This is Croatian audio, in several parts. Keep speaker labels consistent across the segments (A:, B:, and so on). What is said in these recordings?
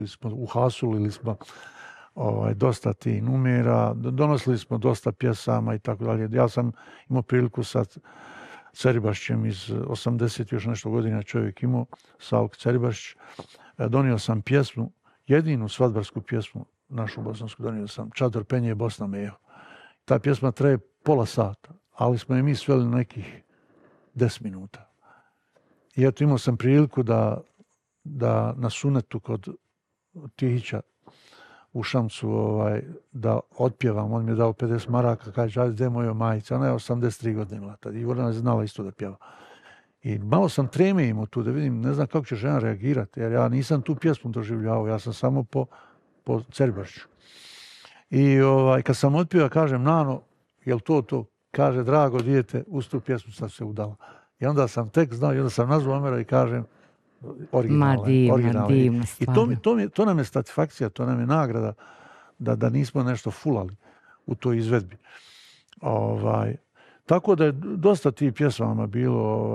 A: Uhasulili smo dosta tih numera, donosili smo dosta pjesama i tako dalje. Ja sam imao priliku sa Ceribašćem iz 80 još nešto godina čovjek imao, Salk Ceribašć. Donio sam pjesmu, jedinu svadbarsku pjesmu našu bosansku, donio sam Čador penje Bosna meho. Ta pjesma traje pola sata, ali smo je mi sveli na nekih 10 minuta. I eto imao sam priliku da na sunetu kod Tihića u Šamcu da otpjevam. On mi je dao 50 maraka, kaže, ajde, gdje je moja majica? Ona je 83 godine imala tada i ona je znala isto da pjeva. I malo sam treme imao tu da vidim, ne znam kako će žena reagirati, jer ja nisam tu pjesmu doživljavao, ja sam samo po Ceribašću. I kad sam otpjeva, kažem, Nano, jel to? Kaže, drago dijete, uz tu pjesmu sam se udala. I onda sam tek znao, i onda sam nazvao Omera i kažem, originalno.
B: Divno,
A: I to nam je satisfakcija, to nam je nagrada da nismo nešto fulali u toj izvedbi. Tako da je dosta tih pjesama bilo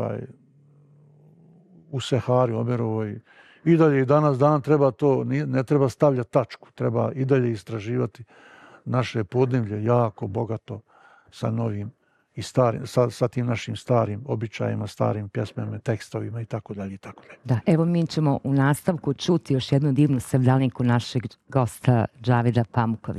A: u Sehari, Omerovoj. I dalje i danas dan treba to, ne treba stavljati tačku, treba i dalje istraživati naše podneblje jako bogato sa novim i starim, sa tim našim starim običajima, starim pjesmama, tekstovima i tako dalje i tako dalje.
B: Da, evo mi ćemo u nastavku čuti još jednu divnu sevdalniku našeg gosta Džavida Pamukovića.